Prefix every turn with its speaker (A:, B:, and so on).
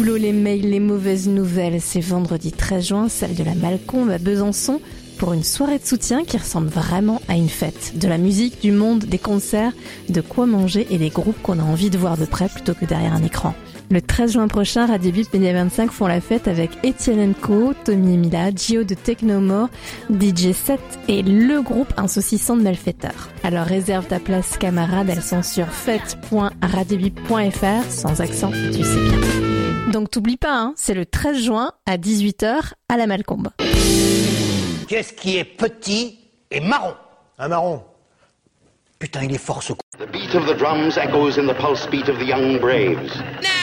A: Boulot, les mails, les mauvaises nouvelles, c'est vendredi 13 juin, salle de la Malcombe à Besançon, pour une soirée de soutien qui ressemble vraiment à une fête. De la musique, du monde, des concerts, de quoi manger et des groupes qu'on a envie de voir de près plutôt que derrière un écran. Le 13 juin prochain, Radio Bip Média 25 font la fête avec Etienne & Co, Tommy et Mila, Gio de Technomore, DJ 7 et le groupe Insaucissant de Malfaiteurs. Alors réserve ta place camarade, elles sont sur fête.radiobip.fr, sans accent, tu sais bien. Donc t'oublies pas, hein, c'est le 13 juin à 18h à la Malcombe.
B: Qu'est-ce qui est petit et marron?
C: Un marron.
B: Putain, il est fort ce con.
D: The beat of the drums echoes in the pulse beat of the young braves.